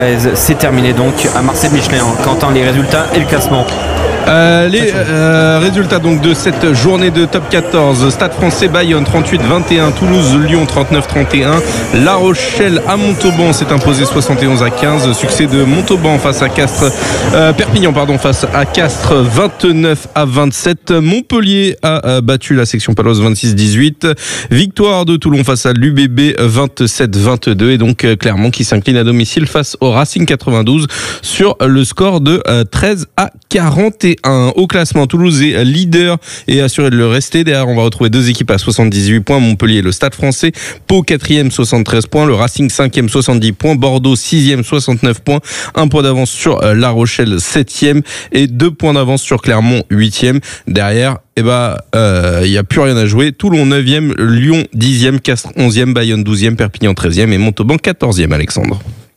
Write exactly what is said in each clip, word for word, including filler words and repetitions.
C'est terminé donc à Marseille-Michelin. Quentin, les résultats et le classement. Euh, les euh, résultats donc de cette journée de top quatorze. Stade Français Bayonne trente-huit vingt et un, Toulouse Lyon trente-neuf trente et un, La Rochelle à Montauban s'est imposé soixante et onze à quinze. Succès de Montauban face à Castres, euh, Perpignan pardon face à Castres vingt-neuf à vingt-sept. Montpellier a euh, battu la section paloise vingt-six dix-huit. Victoire de Toulon face à l'U B B vingt-sept vingt-deux et donc euh, Clermont qui s'incline à domicile face au Racing quatre-vingt-douze sur le score de euh, treize à quarante et un. Au classement, Toulouse est leader et assuré de le rester. Derrière, on va retrouver deux équipes à soixante-dix-huit points. Montpellier et le Stade Français. Pau quatrième, soixante-treize points. Le Racing cinquième, soixante-dix points. Bordeaux sixième, soixante-neuf points. Un point d'avance sur La Rochelle septième et deux points d'avance sur Clermont huitième. Derrière, eh ben, euh, il n'y a plus rien à jouer. Toulon neuvième, Lyon dixième, Castres onzième, Bayonne douzième, Perpignan treizième et Montauban quatorzième. Alexandre.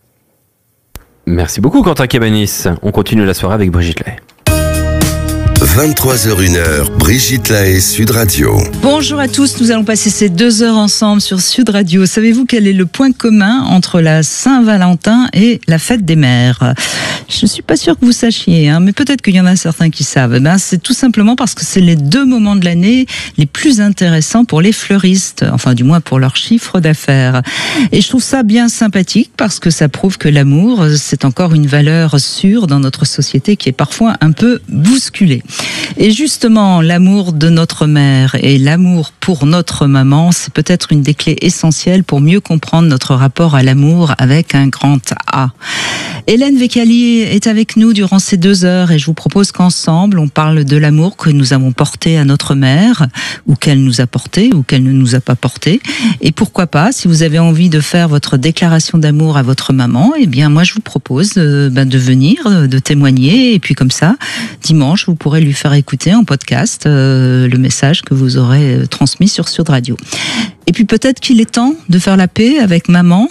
Merci beaucoup Quentin Cabanis. On continue la soirée avec Brigitte Lahaye. vingt-trois heures une, Brigitte Lahaye, Sud Radio. Bonjour à tous, nous allons passer ces deux heures ensemble sur Sud Radio. Savez-vous quel est le point commun entre la Saint-Valentin et la fête des mères ? Je ne suis pas sûre que vous sachiez, hein, mais peut-être qu'il y en a certains qui savent. Ben, c'est tout simplement parce que c'est les deux moments de l'année les plus intéressants pour les fleuristes, enfin du moins pour leur chiffre d'affaires. Et je trouve ça bien sympathique parce que ça prouve que l'amour, c'est encore une valeur sûre dans notre société qui est parfois un peu bousculée. Et justement, l'amour de notre mère et l'amour pour notre maman, c'est peut-être une des clés essentielles pour mieux comprendre notre rapport à l'amour avec un grand A. Hélène Vécali est avec nous durant ces deux heures et je vous propose qu'ensemble, on parle de l'amour que nous avons porté à notre mère, ou qu'elle nous a porté, ou qu'elle ne nous a pas porté. Et pourquoi pas, si vous avez envie de faire votre déclaration d'amour à votre maman, eh bien moi je vous propose euh, ben, de venir, de témoigner, et puis comme ça, dimanche, vous pourrez lui faire écouter en podcast euh, le message que vous aurez euh, transmis sur Sud Radio. Et puis peut-être qu'il est temps de faire la paix avec maman.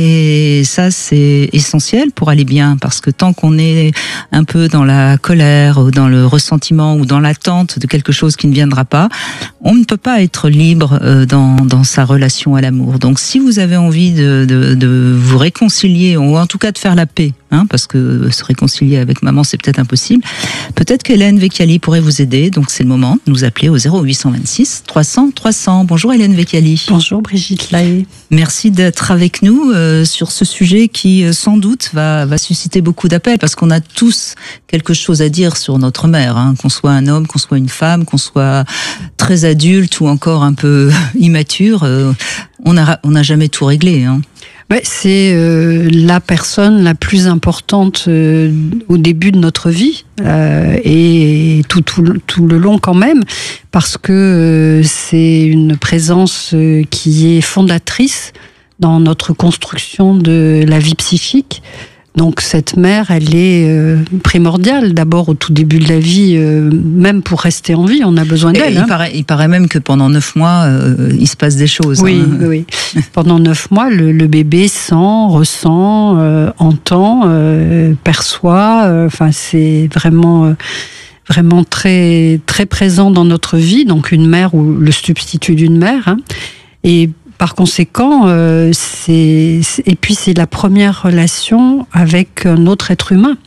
Et ça, c'est essentiel pour aller bien, parce que tant qu'on est un peu dans la colère ou dans le ressentiment ou dans l'attente de quelque chose qui ne viendra pas, on ne peut pas être libre dans, dans sa relation à l'amour. Donc si vous avez envie de, de, de vous réconcilier, ou en tout cas de faire la paix, hein, parce que se réconcilier avec maman, c'est peut-être impossible, peut-être qu'Hélène Vécali pourrait vous aider. Donc c'est le moment de nous appeler au zéro huit cent vingt-six trois cents trois cents. Bonjour Hélène Vécali. Bonjour Brigitte Lahaye. Merci d'être avec nous euh, sur ce sujet qui euh, sans doute va, va susciter beaucoup d'appels, parce qu'on a tous quelque chose à dire sur notre mère, hein, qu'on soit un homme, qu'on soit une femme, qu'on soit très adulte ou encore un peu immature, euh, on n'a on n'a jamais tout réglé, hein. Ouais, c'est euh, la personne la plus importante euh, au début de notre vie euh, et tout, tout, tout le long quand même, parce que euh, c'est une présence euh, qui est fondatrice dans notre construction de la vie psychique. Donc cette mère, elle est euh, primordiale d'abord au tout début de la vie, euh, même pour rester en vie, on a besoin d'elle. Il, hein. paraît, il paraît même que pendant neuf mois, euh, il se passe des choses. Oui, hein. oui. Pendant neuf mois, le, le bébé sent, ressent, euh, entend, euh, perçoit. Enfin, euh, c'est vraiment, euh, vraiment très, très présent dans notre vie. Donc une mère ou le substitut d'une mère. Hein. Et par conséquent, euh, c'est, et puis c'est la première relation avec un autre être humain.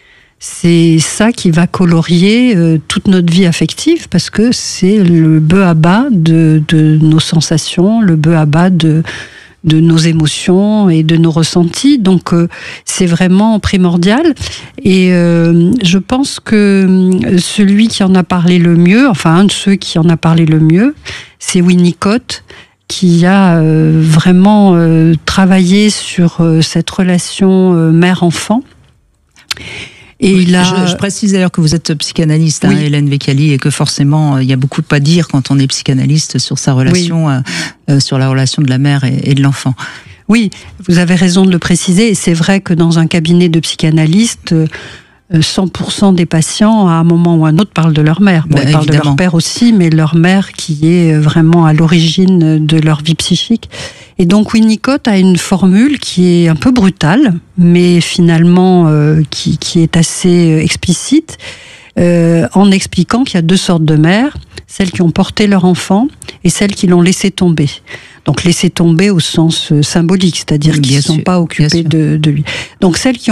C'est ça qui va colorier euh, toute notre vie affective, parce que c'est le b.a.-ba de, de nos sensations, le b.a.-ba de, de nos émotions et de nos ressentis. Donc euh, c'est vraiment primordial. Et euh, je pense que celui qui en a parlé le mieux, enfin un de ceux qui en a parlé le mieux, c'est Winnicott, qui a euh, vraiment euh, travaillé sur euh, cette relation euh, mère-enfant. Et oui, il a... je, je précise d'ailleurs que vous êtes psychanalyste, oui. hein, Hélène Vécali, et que forcément, il y a beaucoup à dire quand on est psychanalyste sur sa relation, oui. euh, sur la relation de la mère et, et de l'enfant. Oui, vous avez raison de le préciser, et c'est vrai que dans un cabinet de psychanalystes, cent pour cent des patients, à un moment ou à un autre, parlent de leur mère. Bon, bah, ils parlent évidemment. de leur père aussi, mais leur mère qui est vraiment à l'origine de leur vie psychique. Et donc Winnicott a une formule qui est un peu brutale, mais finalement euh, qui, qui est assez explicite. euh, en expliquant qu'il y a deux sortes de mères, celles qui ont porté leur enfant et celles qui l'ont laissé tomber. Donc laisser tomber au sens symbolique, c'est-à-dire Oui, qu'ils ne sont sûr, pas occupés de, de lui. Donc celles qui